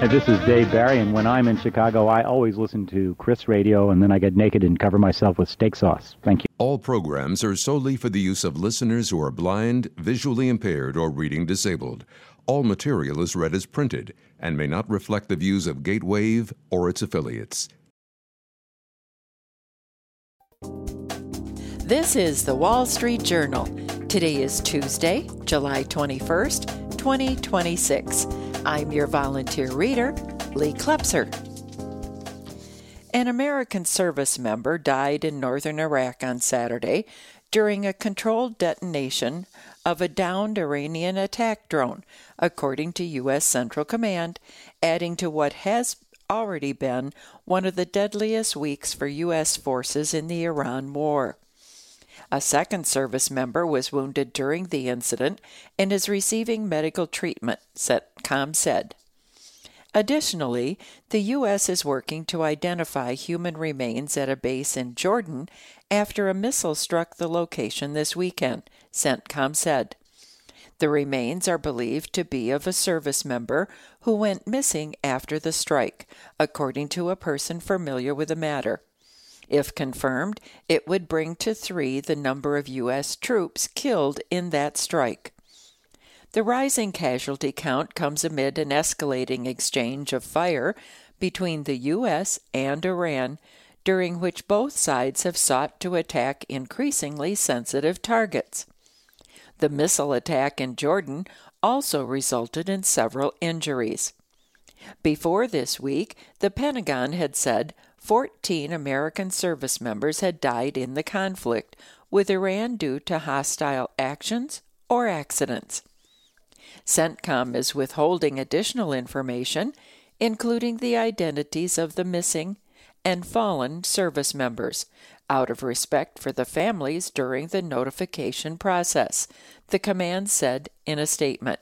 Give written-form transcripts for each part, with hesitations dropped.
Hey, this is Dave Barry, and when I'm in Chicago, I always listen to Chris Radio, and then I get naked and cover myself with steak sauce. Thank you. All programs are solely for the use of listeners who are blind, visually impaired, or reading disabled. All material is read as printed and may not reflect the views of Gatewave or its affiliates. This is the Wall Street Journal. Today is Tuesday, July 21st, 2026. I'm your volunteer reader, Lee Klepser. An American service member died in northern Iraq on Saturday during a controlled detonation of a downed Iranian attack drone, according to U.S. Central Command, adding to what has already been one of the deadliest weeks for U.S. forces in the Iran war. A second service member was wounded during the incident and is receiving medical treatment, CENTCOM said. Additionally, the U.S. is working to identify human remains at a base in Jordan after a missile struck the location this weekend, CENTCOM said. The remains are believed to be of a service member who went missing after the strike, according to a person familiar with the matter. If confirmed, it would bring to 3 the number of U.S. troops killed in that strike. The rising casualty count comes amid an escalating exchange of fire between the U.S. and Iran, during which both sides have sought to attack increasingly sensitive targets. The missile attack in Jordan also resulted in several injuries. Before this week, the Pentagon had said 14 American service members had died in the conflict with Iran due to hostile actions or accidents. CENTCOM is withholding additional information, including the identities of the missing and fallen service members, out of respect for the families during the notification process, the command said in a statement.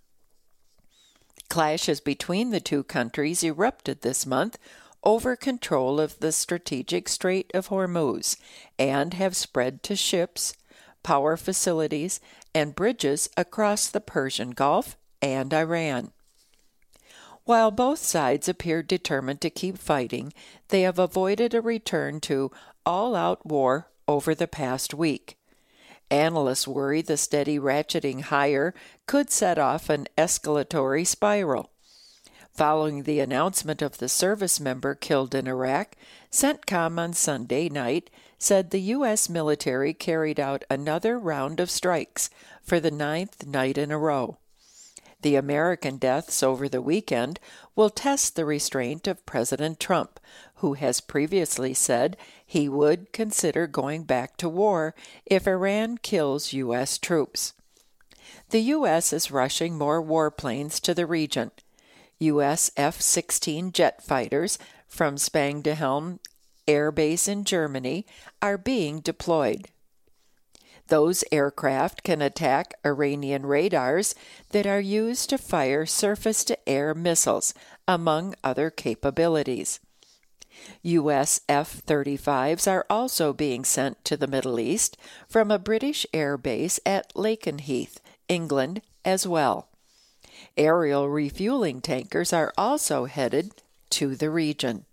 Clashes between the two countries erupted this month over control of the strategic Strait of Hormuz and have spread to ships, power facilities, and bridges across the Persian Gulf and Iran. While both sides appear determined to keep fighting, they have avoided a return to all-out war over the past week. Analysts worry the steady ratcheting higher could set off an escalatory spiral. Following the announcement of the service member killed in Iraq, CENTCOM on Sunday night said the U.S. military carried out another round of strikes for the 9th night in a row. The American deaths over the weekend will test the restraint of President Trump, who has previously said he would consider going back to war if Iran kills U.S. troops. The U.S. is rushing more warplanes to the region. U.S. F-16 jet fighters from Spang-de-Helm Air Base in Germany are being deployed. Those aircraft can attack Iranian radars that are used to fire surface-to-air missiles, among other capabilities. U.S. F-35s are also being sent to the Middle East from a British air base at Lakenheath, England, as well. Aerial refueling tankers are also headed to the region.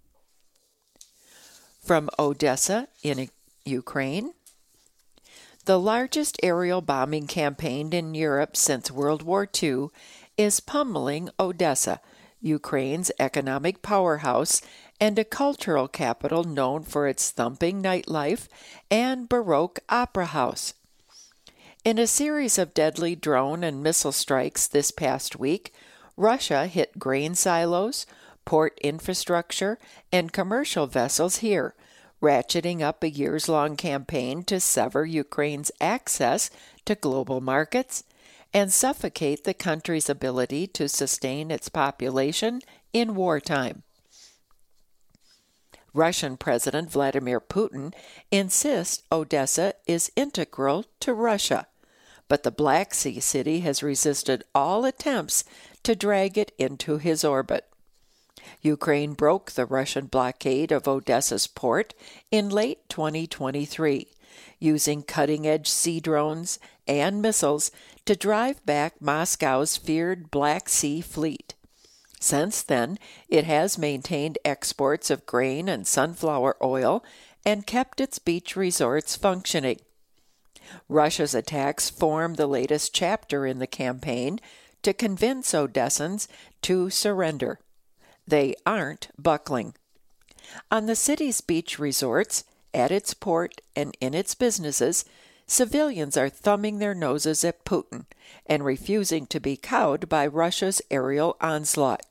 From Odessa in Ukraine, the largest aerial bombing campaign in Europe since World War II is pummeling Odessa, Ukraine's economic powerhouse and a cultural capital known for its thumping nightlife and Baroque opera house. In a series of deadly drone and missile strikes this past week, Russia hit grain silos, port infrastructure, and commercial vessels here, ratcheting up a years-long campaign to sever Ukraine's access to global markets and suffocate the country's ability to sustain its population in wartime. Russian President Vladimir Putin insists Odessa is integral to Russia, but the Black Sea city has resisted all attempts to drag it into his orbit. Ukraine broke the Russian blockade of Odessa's port in late 2023, using cutting-edge sea drones and missiles to drive back Moscow's feared Black Sea fleet. Since then, it has maintained exports of grain and sunflower oil and kept its beach resorts functioning. Russia's attacks form the latest chapter in the campaign to convince Odessans to surrender. They aren't buckling. On the city's beach resorts, at its port, and in its businesses, civilians are thumbing their noses at Putin and refusing to be cowed by Russia's aerial onslaught.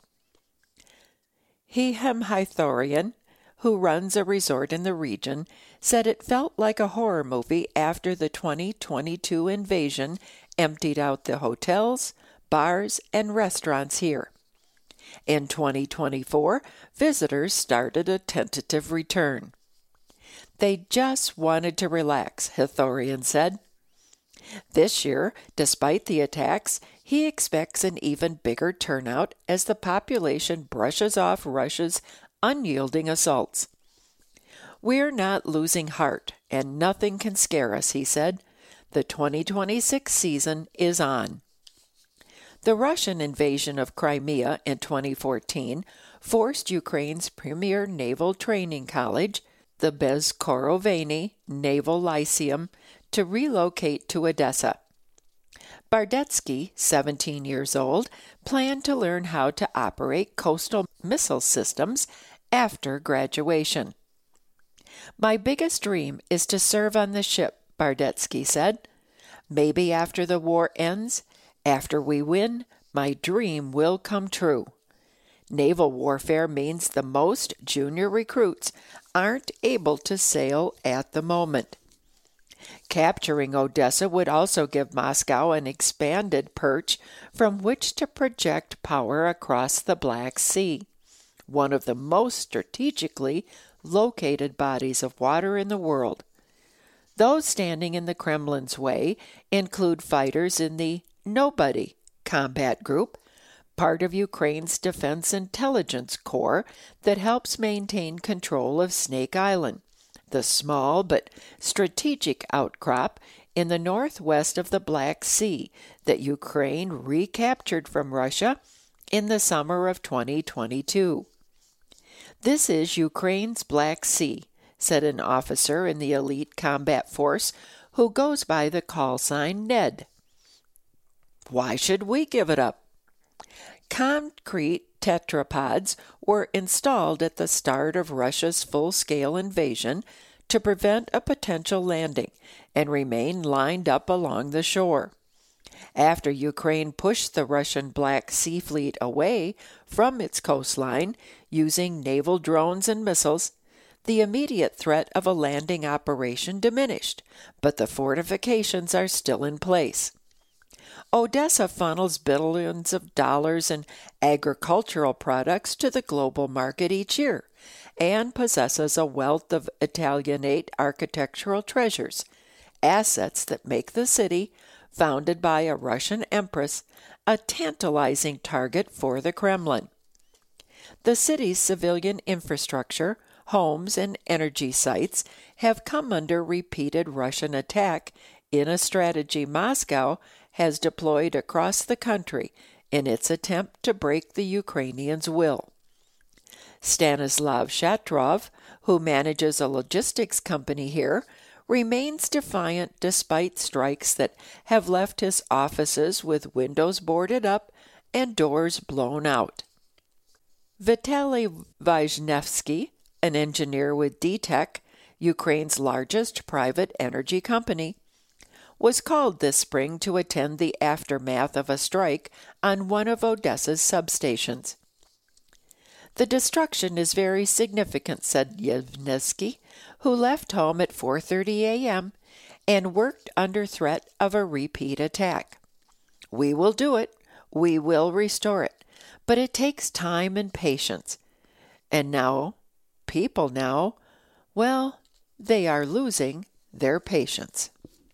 Hehem Hythorian, who runs a resort in the region, said it felt like a horror movie after the 2022 invasion emptied out the hotels, bars, and restaurants here. In 2024, visitors started a tentative return. They just wanted to relax, Hythorian said. This year, despite the attacks, he expects an even bigger turnout as the population brushes off Russia's unyielding assaults. We're not losing heart, and nothing can scare us, he said. The 2026 season is on. The Russian invasion of Crimea in 2014 forced Ukraine's premier naval training college, the Bezkorovany Naval Lyceum, to relocate to Odessa. Bardetsky, 17 years old, planned to learn how to operate coastal missile systems after graduation. My biggest dream is to serve on the ship, Bardetsky said. Maybe after the war ends, after we win, my dream will come true. Naval warfare means the most junior recruits aren't able to sail at the moment. Capturing Odessa would also give Moscow an expanded perch from which to project power across the Black Sea, one of the most strategically located bodies of water in the world. Those standing in the Kremlin's way include fighters in the Nobody combat group, part of Ukraine's Defense Intelligence Corps that helps maintain control of Snake Island, the small but strategic outcrop in the northwest of the Black Sea that Ukraine recaptured from Russia in the summer of 2022. This is Ukraine's Black Sea, said an officer in the elite combat force who goes by the call sign Ned. Why should we give it up? Concrete tetrapods were installed at the start of Russia's full-scale invasion to prevent a potential landing and remain lined up along the shore. After Ukraine pushed the Russian Black Sea Fleet away from its coastline using naval drones and missiles, the immediate threat of a landing operation diminished, but the fortifications are still in place. Odessa funnels billions of dollars in agricultural products to the global market each year and possesses a wealth of Italianate architectural treasures, assets that make the city, founded by a Russian empress, a tantalizing target for the Kremlin. The city's civilian infrastructure, homes, and energy sites have come under repeated Russian attack in a strategy Moscow has deployed across the country in its attempt to break the Ukrainians' will. Stanislav Shatrov, who manages a logistics company here, remains defiant despite strikes that have left his offices with windows boarded up and doors blown out. Vitaly Vyzhnevsky, an engineer with DTEK, Ukraine's largest private energy company, was called this spring to attend the aftermath of a strike on one of Odessa's substations. The destruction is very significant, said Yevnesky, who left home at 4:30 a.m. and worked under threat of a repeat attack. We will do it. We will restore it. But it takes time and patience. And now, people now, well, they are losing their patience.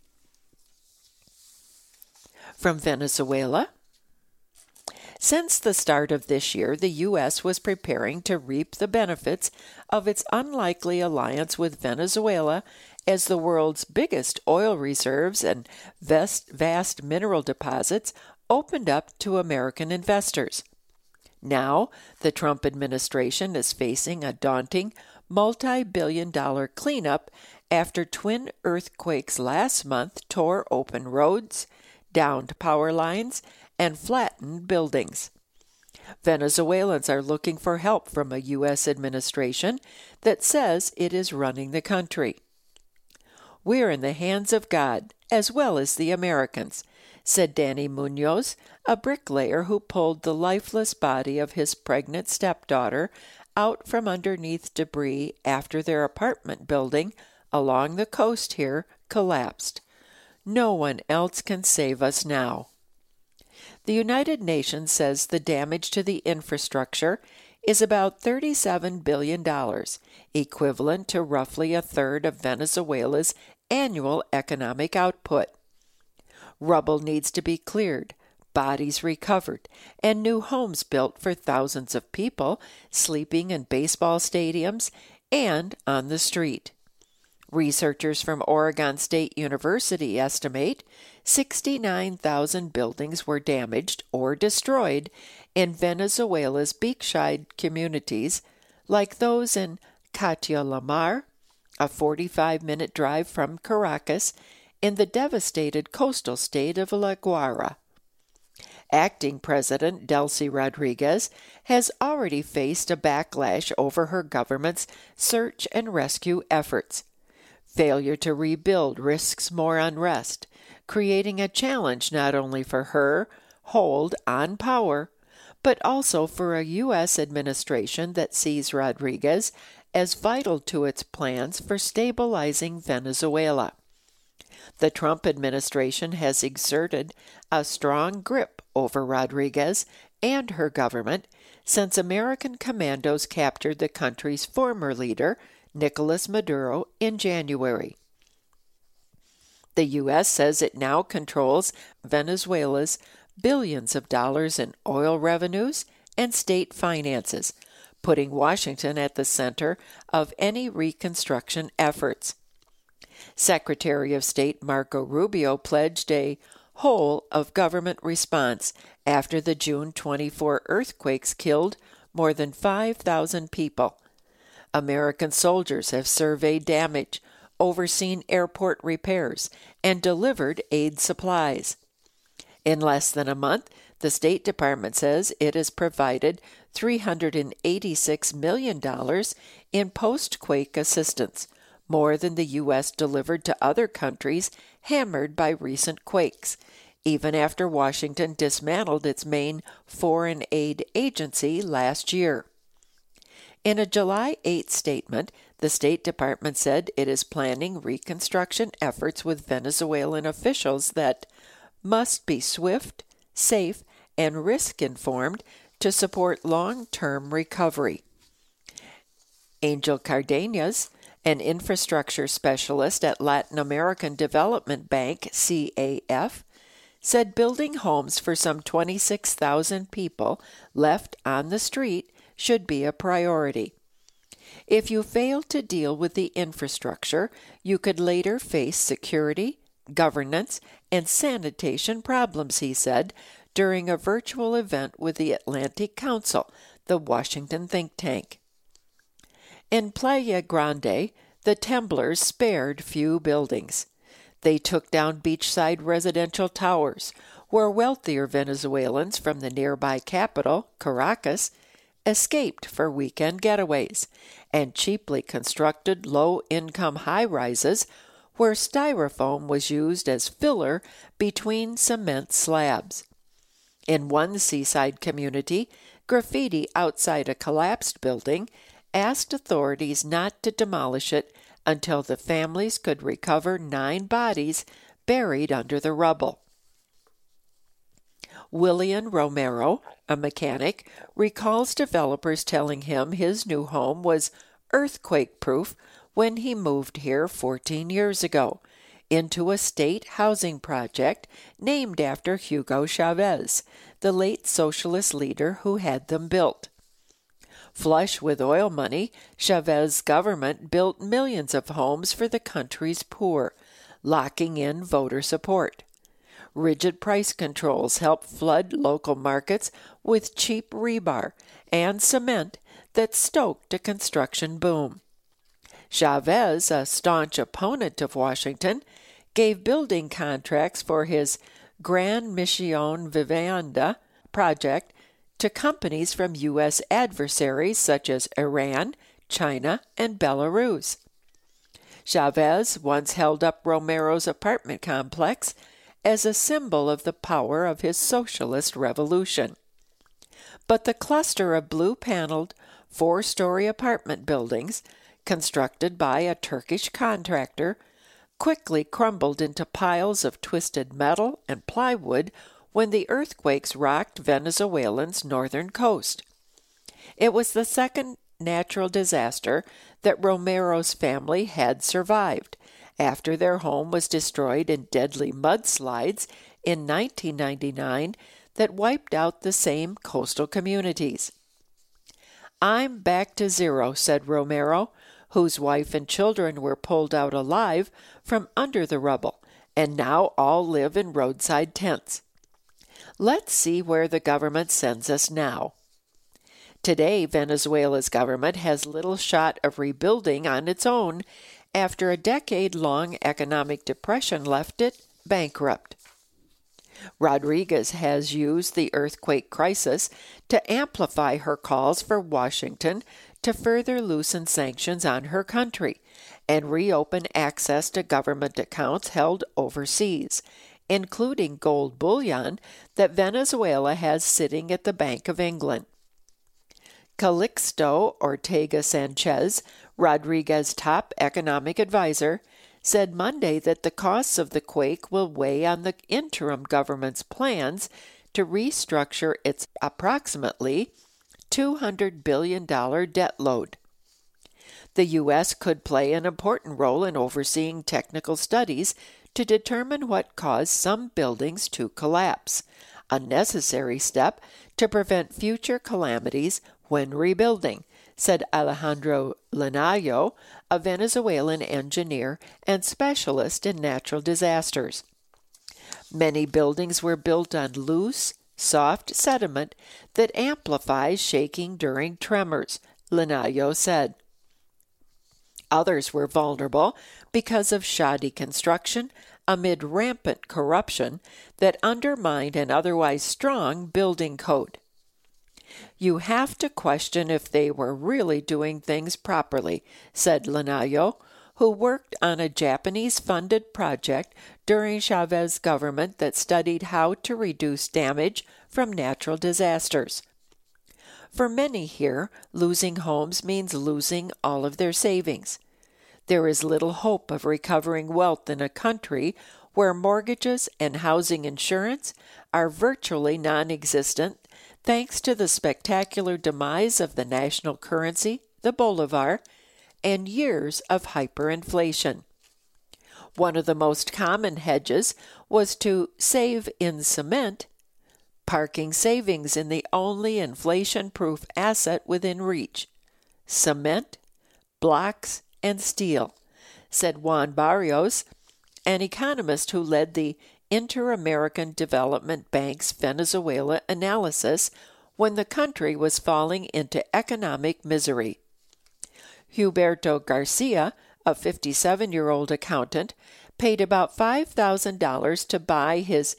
From Venezuela. Since the start of this year, the U.S. was preparing to reap the benefits of its unlikely alliance with Venezuela as the world's biggest oil reserves and vast mineral deposits opened up to American investors. Now, the Trump administration is facing a daunting multi-billion-dollar cleanup after twin earthquakes last month tore open roads, downed power lines, and flattened buildings. Venezuelans are looking for help from a U.S. administration that says it is running the country. "We're in the hands of God, as well as the Americans," said Danny Munoz, a bricklayer who pulled the lifeless body of his pregnant stepdaughter out from underneath debris after their apartment building along the coast here collapsed. "No one else can save us now." The United Nations says the damage to the infrastructure is about $37 billion, equivalent to roughly a third of Venezuela's annual economic output. Rubble needs to be cleared, bodies recovered, and new homes built for thousands of people sleeping in baseball stadiums and on the street. Researchers from Oregon State University estimate 69,000 buildings were damaged or destroyed in Venezuela's beachside communities, like those in Catia-La-Mar, a 45-minute drive from Caracas, in the devastated coastal state of La Guaira. Acting President Delcy Rodriguez has already faced a backlash over her government's search and rescue efforts. Failure to rebuild risks more unrest, creating a challenge not only for her hold on power, but also for a U.S. administration that sees Rodriguez as vital to its plans for stabilizing Venezuela. The Trump administration has exerted a strong grip over Rodriguez and her government since American commandos captured the country's former leader, Nicolas Maduro, in January. The U.S. says it now controls Venezuela's billions of dollars in oil revenues and state finances, putting Washington at the center of any reconstruction efforts. Secretary of State Marco Rubio pledged a whole-of-government response after the June 24 earthquakes killed more than 5,000 people. American soldiers have surveyed damage, overseen airport repairs, and delivered aid supplies. In less than a month, the State Department says it has provided $386 million in post-quake assistance, more than the U.S. delivered to other countries hammered by recent quakes, even after Washington dismantled its main foreign aid agency last year. In a July 8 statement, the State Department said it is planning reconstruction efforts with Venezuelan officials that must be swift, safe, and risk-informed to support long-term recovery. Angel Cardenas, an infrastructure specialist at Latin American Development Bank, CAF, said building homes for some 26,000 people left on the street should be a priority. If you fail to deal with the infrastructure, you could later face security, governance, and sanitation problems, he said, during a virtual event with the Atlantic Council, the Washington think tank. In Playa Grande, the Temblors spared few buildings. They took down beachside residential towers, where wealthier Venezuelans from the nearby capital, Caracas, escaped for weekend getaways, and cheaply constructed low-income high-rises where styrofoam was used as filler between cement slabs. In one seaside community, graffiti outside a collapsed building asked authorities not to demolish it until the families could recover 9 bodies buried under the rubble. William Romero, a mechanic, recalls developers telling him his new home was earthquake-proof when he moved here 14 years ago, into a state housing project named after Hugo Chavez, the late socialist leader who had them built. Flush with oil money, Chavez's government built millions of homes for the country's poor, locking in voter support. Rigid price controls helped flood local markets with cheap rebar and cement that stoked a construction boom. Chavez, a staunch opponent of Washington, gave building contracts for his Gran Misión Vivienda project to companies from U.S. adversaries such as Iran, China, and Belarus. Chavez once held up Romero's apartment complex as a symbol of the power of his socialist revolution. But the cluster of blue-paneled, four-story apartment buildings, constructed by a Turkish contractor, quickly crumbled into piles of twisted metal and plywood when the earthquakes rocked Venezuela's northern coast. It was the second natural disaster that Romero's family had survived, after their home was destroyed in deadly mudslides in 1999 that wiped out the same coastal communities. "I'm back to zero," said Romero, whose wife and children were pulled out alive from under the rubble and now all live in roadside tents. "Let's see where the government sends us now." Today, Venezuela's government has little shot of rebuilding on its own after a decade-long economic depression left it bankrupt. Rodriguez has used the earthquake crisis to amplify her calls for Washington to further loosen sanctions on her country and reopen access to government accounts held overseas, including gold bullion that Venezuela has sitting at the Bank of England. Calixto Ortega Sanchez, Rodriguez's top economic advisor, said Monday that the costs of the quake will weigh on the interim government's plans to restructure its approximately $200 billion debt load. The U.S. could play an important role in overseeing technical studies to determine what caused some buildings to collapse, a necessary step to prevent future calamities when rebuilding, said Alejandro Linayo, a Venezuelan engineer and specialist in natural disasters. Many buildings were built on loose, soft sediment that amplifies shaking during tremors, Linayo said. Others were vulnerable because of shoddy construction amid rampant corruption that undermined an otherwise strong building code. "You have to question if they were really doing things properly," said Linayo, who worked on a Japanese-funded project during Chavez's government that studied how to reduce damage from natural disasters. For many here, losing homes means losing all of their savings. There is little hope of recovering wealth in a country where mortgages and housing insurance are virtually non-existent thanks to the spectacular demise of the national currency, the bolivar, and years of hyperinflation. One of the most common hedges was to save in cement, parking savings in the only inflation-proof asset within reach: cement, blocks, and steel, said Juan Barrios, an economist who led the Inter-American Development Bank's Venezuela analysis when the country was falling into economic misery. Huberto Garcia, a 57-year-old accountant, paid about $5,000 to buy his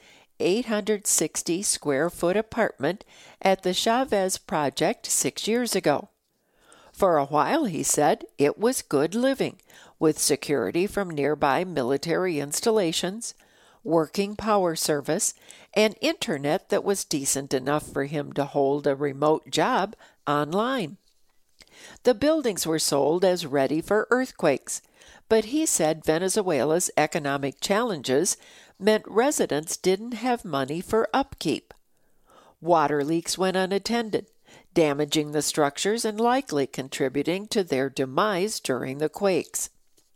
860-square-foot apartment at the Chavez project 6 years ago. For a while, he said, it was good living, with security from nearby military installations, working power service, and internet that was decent enough for him to hold a remote job online. The buildings were sold as ready for earthquakes, but he said Venezuela's economic challenges meant residents didn't have money for upkeep. Water leaks went unattended, damaging the structures and likely contributing to their demise during the quakes.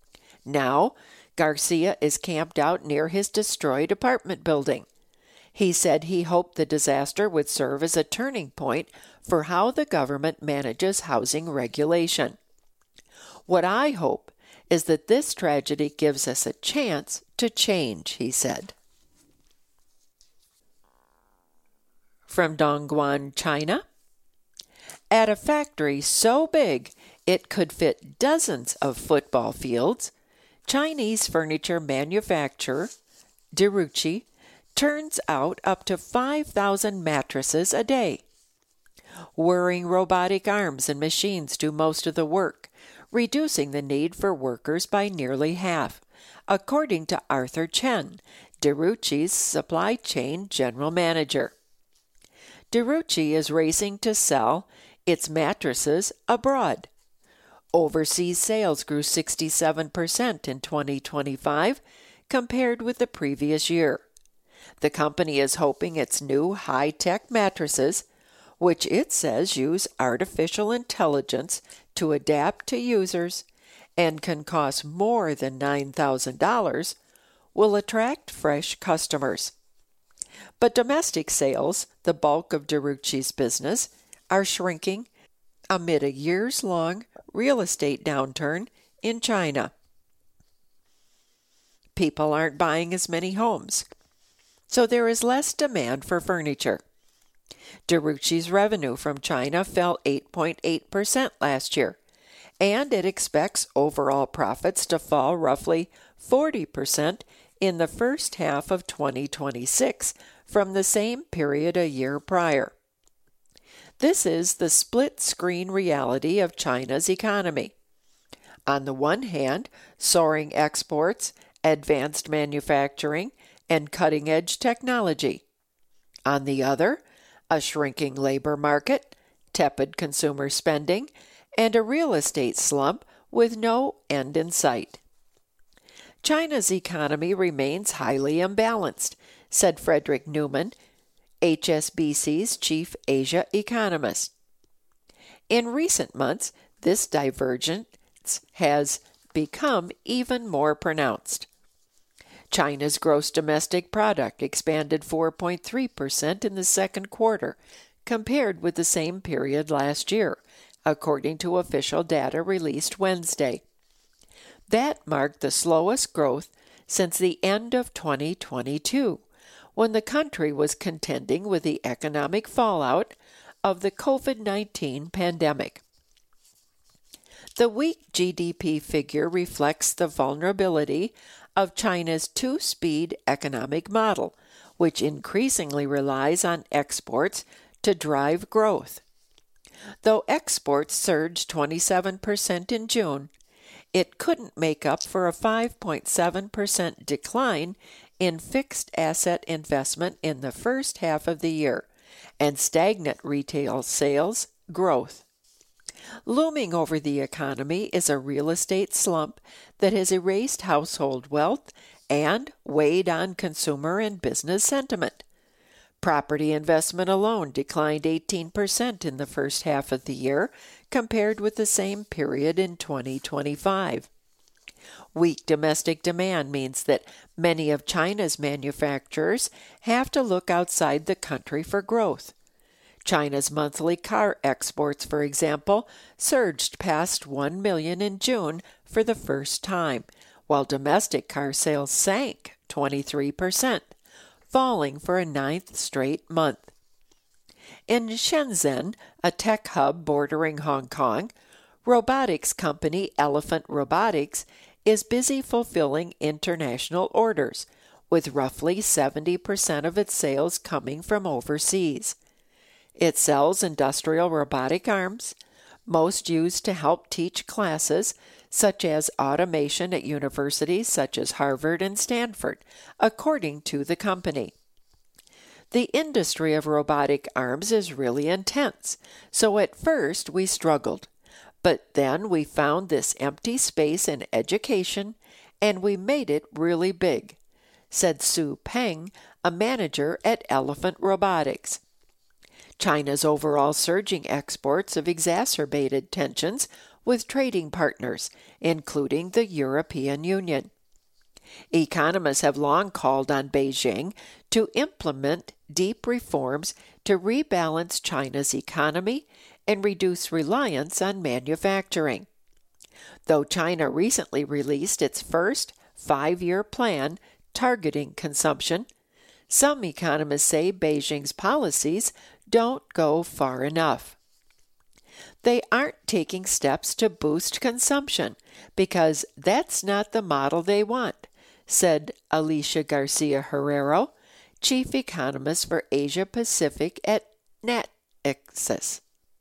Now, Garcia is camped out near his destroyed apartment building. He said he hoped the disaster would serve as a turning point for how the government manages housing regulation. "What I hope is that this tragedy gives us a chance to change," he said. from Dongguan, China. At a factory so big it could fit dozens of football fields, Chinese furniture manufacturer Derucci turns out up to 5,000 mattresses a day. Whirring robotic arms and machines do most of the work, reducing the need for workers by nearly half, according to Arthur Chen, Derucci's supply chain general manager. Derucci is racing to sell its mattresses abroad. Overseas sales grew 67% in 2025 compared with the previous year. The company is hoping its new high-tech mattresses, which it says use artificial intelligence to adapt to users and can cost more than $9,000, will attract fresh customers. But domestic sales, the bulk of Derucci's business, are shrinking amid a years-long real estate downturn in China. People aren't buying as many homes, so there is less demand for furniture. Derucci's revenue from China fell 8.8% last year, and it expects overall profits to fall roughly 40% in the first half of 2026 from the same period a year prior. This is the split-screen reality of China's economy. On the one hand, soaring exports, advanced manufacturing, and cutting-edge technology. On the other, a shrinking labor market, tepid consumer spending, and a real estate slump with no end in sight. China's economy remains highly imbalanced, said Frederick Newman, HSBC's chief Asia economist. In recent months, this divergence has become even more pronounced. China's gross domestic product expanded 4.3% in the second quarter, compared with the same period last year, according to official data released Wednesday. That marked the slowest growth since the end of 2022, when the country was contending with the economic fallout of the COVID-19 pandemic. The weak GDP figure reflects the vulnerability of China's two-speed economic model, which increasingly relies on exports to drive growth. Though exports surged 27% in June, it couldn't make up for a 5.7% decline in fixed asset investment in the first half of the year and stagnant retail sales growth. Looming over the economy is a real estate slump that has erased household wealth and weighed on consumer and business sentiment. Property investment alone declined 18% in the first half of the year compared with the same period in 2025. Weak domestic demand means that many of China's manufacturers have to look outside the country for growth. China's monthly car exports, for example, surged past 1 million in June for the first time, while domestic car sales sank 23%, falling for a ninth straight month. In Shenzhen, a tech hub bordering Hong Kong, robotics company Elephant Robotics is busy fulfilling international orders, with roughly 70% of its sales coming from overseas. It sells industrial robotic arms, most used to help teach classes such as automation at universities such as Harvard and Stanford, according to the company. The industry of robotic arms is really intense, so at first we struggled. But then we found this empty space in education, and we made it really big, said Sue Peng, a manager at Elephant Robotics. China's overall surging exports have exacerbated tensions with trading partners, including the European Union. Economists have long called on Beijing to implement deep reforms to rebalance China's economy and reduce reliance on manufacturing. Though China recently released its first 5-year plan targeting consumption, Some economists say Beijing's policies don't go far enough. They aren't taking steps to boost consumption because that's not the model they want, said Alicia Garcia Herrero, chief economist for Asia Pacific at Natixis.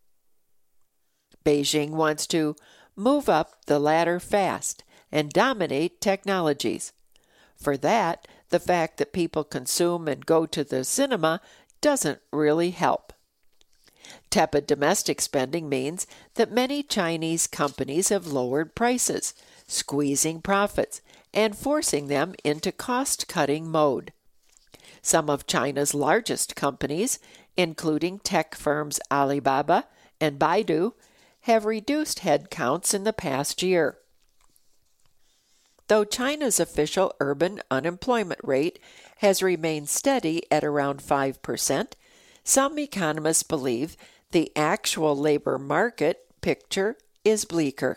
Beijing wants to move up the ladder fast and dominate technologies. For that, the fact that people consume and go to the cinema doesn't really help. Tepid domestic spending means that many Chinese companies have lowered prices, squeezing profits, and forcing them into cost-cutting mode. Some of China's largest companies, including tech firms Alibaba and Baidu, have reduced headcounts in the past year. Though China's official urban unemployment rate has remained steady at around 5%, some economists believe the actual labor market picture is bleaker.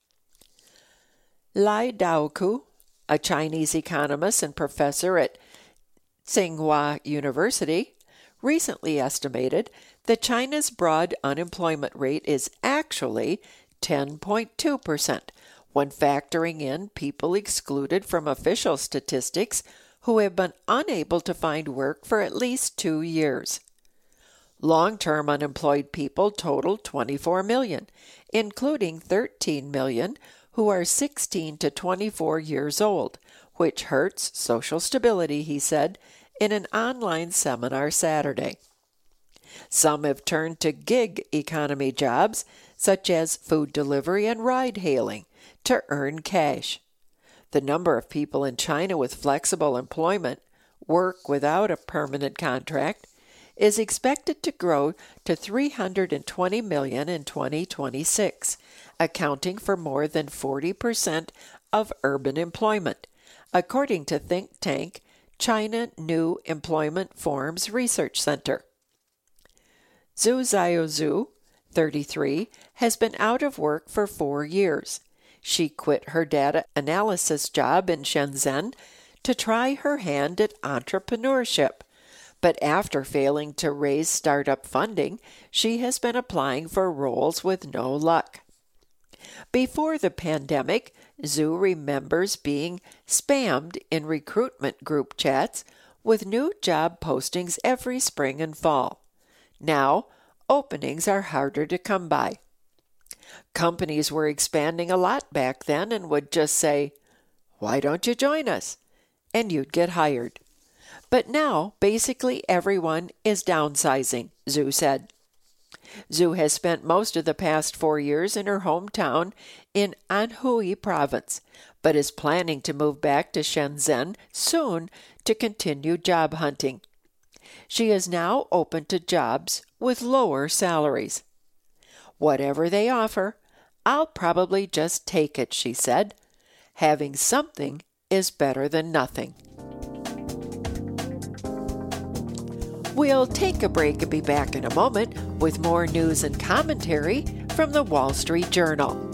Lai Daoku, a Chinese economist and professor at Tsinghua University, recently estimated that China's broad unemployment rate is actually 10.2% when factoring in people excluded from official statistics who have been unable to find work for at least 2 years. Long-term unemployed people total 24 million, including 13 million who are 16 to 24 years old, which hurts social stability, he said, in an online seminar Saturday. Some have turned to gig economy jobs, such as food delivery and ride-hailing, to earn cash. The number of people in China with flexible employment, work without a permanent contract, is expected to grow to 320 million in 2026, accounting for more than 40% of urban employment, according to think tank China New Employment Forms Research Center. Zhu Xiaozhu, 33, has been out of work for 4 years. She quit her data analysis job in Shenzhen to try her hand at entrepreneurship. But after failing to raise startup funding, she has been applying for roles with no luck. Before the pandemic, Zhu remembers being spammed in recruitment group chats with new job postings every spring and fall. Now, openings are harder to come by. Companies were expanding a lot back then and would just say, "Why don't you join us?" and you'd get hired. But now, basically everyone is downsizing, Zhu said. Zhu has spent most of the past 4 years in her hometown in Anhui province, but is planning to move back to Shenzhen soon to continue job hunting. She is now open to jobs with lower salaries. "Whatever they offer, I'll probably just take it," she said. "Having something is better than nothing." We'll take a break and be back in a moment with more news and commentary from the Wall Street Journal.